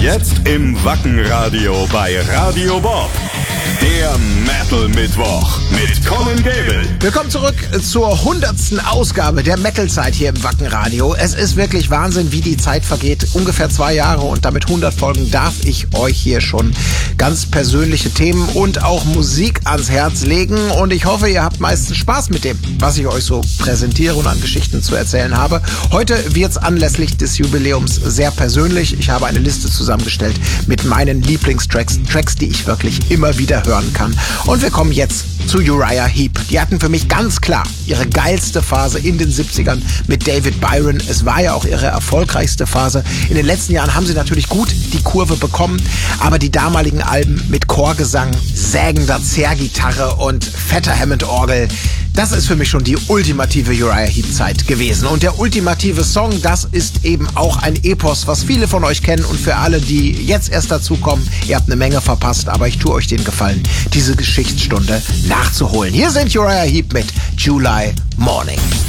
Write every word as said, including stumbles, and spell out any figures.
Jetzt im Wackenradio bei Radio Bob. Der Metal-Mittwoch mit Colin Gable. Willkommen zurück zur hundertsten Ausgabe der Metal-Zeit hier im Wackenradio. Es ist wirklich Wahnsinn, wie die Zeit vergeht. Ungefähr zwei Jahre und damit hundert Folgen darf ich euch hier schon ganz persönliche Themen und auch Musik ans Herz legen. Und ich hoffe, ihr habt meistens Spaß mit dem, was ich euch so präsentiere und an Geschichten zu erzählen habe. Heute wird's anlässlich des Jubiläums sehr persönlich. Ich habe eine Liste zusammengestellt mit meinen Lieblingstracks, Tracks, die ich wirklich immer wieder hören kann. Und wir kommen jetzt zu Uriah Heep. Die hatten für mich ganz klar ihre geilste Phase in den siebzigern mit David Byron. Es war ja auch ihre erfolgreichste Phase. In den letzten Jahren haben sie natürlich gut die Kurve bekommen, aber die damaligen Alben mit Chorgesang, sägender Zerrgitarre und fetter Hammond-Orgel, das ist für mich schon die ultimative Uriah Heep-Zeit gewesen. Und der ultimative Song, das ist eben auch ein Epos, was viele von euch kennen. Und für alle, die jetzt erst dazukommen, ihr habt eine Menge verpasst, aber ich tue euch den Gefallen, diese Geschichtsstunde nachzuholen. Hier sind Uriah Heep mit July Morning.